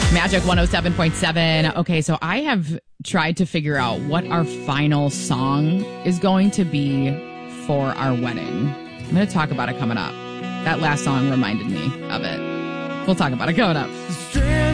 Magic 107.7. Okay, so I have tried to figure out what our final song is going to be for our wedding. I'm going to talk about it coming up. That last song reminded me of it. We'll talk about it coming up.